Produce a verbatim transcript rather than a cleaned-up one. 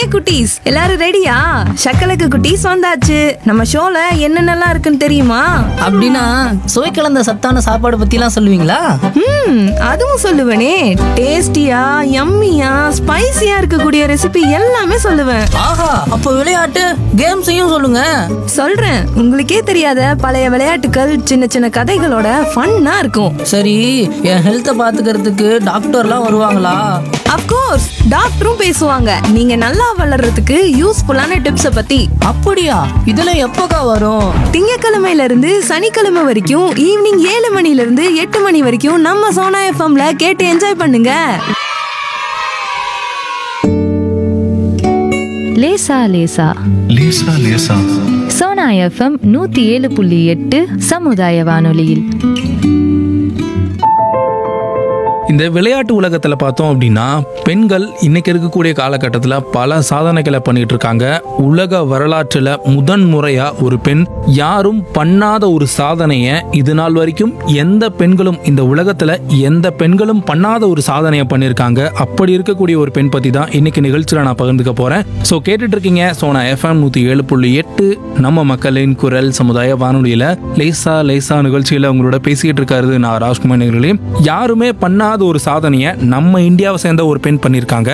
Hi குட்டீஸ், எல்லாரும் ரெடியா? சக்கலக்கு குட்டீஸ் வந்தாச்சு. நம்ம ஷோல என்னென்னலாம் இருக்குன்னு தெரியுமா? அப்படின்னா சுவை கலந்த சத்தான சாப்பாடு பத்திலாம் சொல்லுவீங்களா? ம், அதுவும் சொல்லுவேனே. டேஸ்டியா, யம்மியா, ஸ்பைசியா இருக்கக்கூடிய ரெசிபி எல்லாமே சொல்லுவேன். ஆஹா, அப்போ விளையாட்டு கேம்ஸையும் சொல்லுங்க. சொல்றேன், உங்களுக்கே தெரியாத பழைய விளையாட்டுகள், சின்ன சின்ன கதைகளோட ஃபன்னா இருக்கும். சரி, என் ஹெல்த்தை பாத்துக்கிறதுக்கு டாக்டர்லாம் வருவாங்களா? அப்கோர்ஸ், டாக்டரும் பேசுவாங்க. நீங்க நல்லா வளர்றதுக்கு யூஸ்ஃபுல்லான டிப்ஸ பத்தி. அப்படியா? இதெல்லாம் எப்போக்கா வரும்? திங்கக்கிழமையில இருந்து சனிக்கிழமை வரைக்கும் ஈவினிங் ஏழு மணில இருந்து எட்டு மணி வரைக்கும் நம்ம சோனா எஃப்எம்ல கேட்டு என்ஜாய் பண்ணுங்க. லேசா லேசா லேசா லேசா சோனா எஃப்எம் நூத்தி ஏழு புள்ளி எட்டு சமுதாய வானொலியில். இந்த விளையாட்டு உலகத்தில் பார்த்தோம் அப்படின்னா பெண்கள் இன்னைக்கு இருக்கக்கூடிய காலகட்டத்தில் பல சாதனைகளை பண்ணிட்டு இருக்காங்க. உலக வரலாற்றில் முதன் முறையாக ஒரு பெண் யாரும் பண்ணாத ஒரு சாதனையை இது நாள் வரைக்கும் எந்த பெண்களும் இந்த உலகத்தில் எந்த பெண்களும் பண்ணாத ஒரு சாதனையை பண்ணியிருக்காங்க. அப்படி இருக்கக்கூடிய ஒரு பெண் பற்றி தான் இன்னைக்கு நிகழ்ச்சியில் நான் பகிர்ந்துக்க போகிறேன். ஸோ கேட்டுட்டு இருக்கீங்க சோனா எஃப்எம் நூற்றி ஏழு புள்ளி எட்டு நம்ம மக்களின் குரல் சமுதாய வானொலியில் லேசா லேசா நிகழ்ச்சியில் உங்களோட பேசிக்கிட்டு இருக்காரு நான் ராஜ்குமார். யாருமே பண்ணாத ஒரு சாதனையை நம்ம இந்தியாவை சேர்ந்த ஒரு பெண் பண்ணியிருக்காங்க.